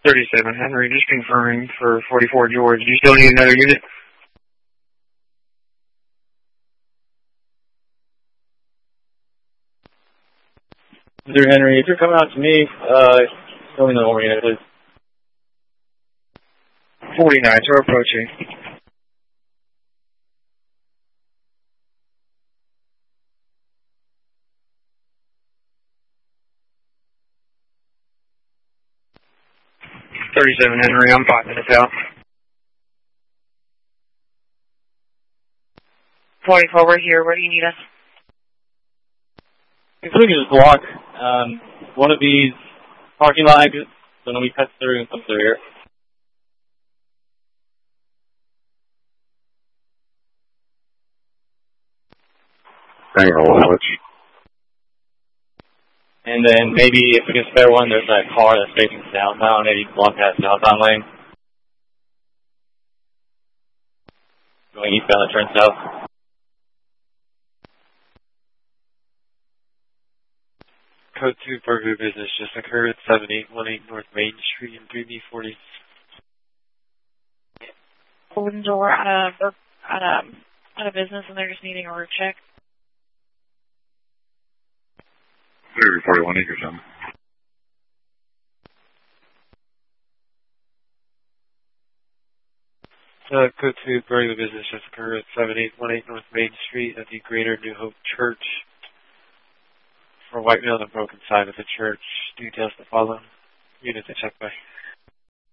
37 Henry, just confirming for 44 George. Do you still need another unit? 3 Henry, if you're coming out to me, tell me the number unit, please. 49, so we're approaching. $37 Henry, I'm 5 minutes out. 44, we're here. Where do you need us? If we can just block one of these parking lot exits, so when we cut through and come through here. Hang on, which? And then maybe if we can spare one, there's that car that's facing downtown, maybe block that downtown lane. Going eastbound that turns south. Code 2 burglary business just occurred at 7818 North Main Street in 3B40. Golden Door out of business and they're just needing a roof check. 41 acres on. Code 2 burglary business just occurred at 7818 North Main Street at the Greater New Hope Church. For white male and broken sign of the church. Details to follow. Units to check by.